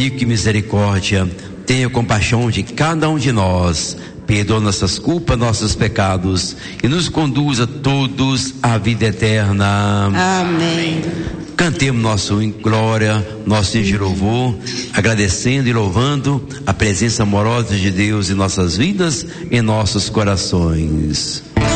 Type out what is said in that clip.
rico em misericórdia, tenha compaixão de cada um de nós, perdoa nossas culpas, nossos pecados e nos conduza todos à vida eterna. Amém. Cantemos nosso em glória, nosso de louvor, agradecendo e louvando a presença amorosa de Deus em nossas vidas, em nossos corações.